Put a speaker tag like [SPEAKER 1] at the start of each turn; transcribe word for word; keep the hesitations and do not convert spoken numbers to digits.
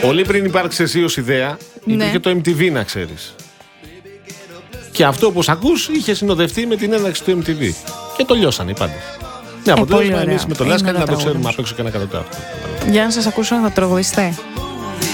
[SPEAKER 1] Πολύ πριν υπάρξει εσύ ως ιδέα, υπήρχε
[SPEAKER 2] Ναι.
[SPEAKER 1] το εμ τι βι, να ξέρεις. Και αυτό, όπως ακούς, είχε συνοδευτεί με την έναρξη του εμ τι βι. Και το λιώσανε οι πάντες. Ναι, αποτέλεσμα
[SPEAKER 2] πολύ
[SPEAKER 1] εμείς
[SPEAKER 2] ωραίο.
[SPEAKER 1] με το
[SPEAKER 2] Είναι
[SPEAKER 1] Λάσκα
[SPEAKER 2] ωραίο
[SPEAKER 1] να το
[SPEAKER 2] τραγούδι.
[SPEAKER 1] ξέρουμε απ' έξω και να κατωτά αυτό.
[SPEAKER 2] Για να σας ακούσω να τραγουδιστέ.